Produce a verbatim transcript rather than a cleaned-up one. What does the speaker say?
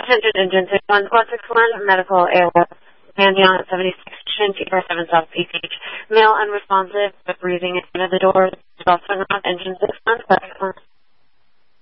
Attention engine six one squad six one, medical A O L. Pantheon at seventy-six, T four seven South P C H. Male unresponsive, but breathing in front of the door. Also